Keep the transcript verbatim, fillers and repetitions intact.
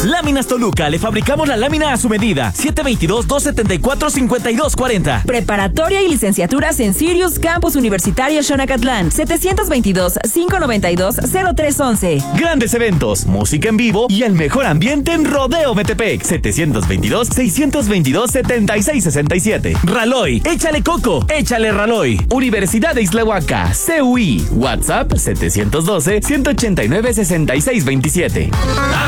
Láminas Toluca, le fabricamos la lámina a su medida. siete veintidós, dos setenta y cuatro, cincuenta y dos cuarenta. Preparatoria y licenciaturas en Sirius Campus Universitario Xonacatlán. setecientos veintidós, quinientos noventa y dos, cero tres once. Grandes eventos, música en vivo y el mejor ambiente en Rodeo Metepec. setecientos veintidós, seiscientos veintidós, setenta y seis sesenta y siete. Raloy, échale coco, échale Raloy. Universidad de Islahuaca, C U I. WhatsApp setecientos doce, ciento ochenta y nueve, sesenta y seis veintisiete.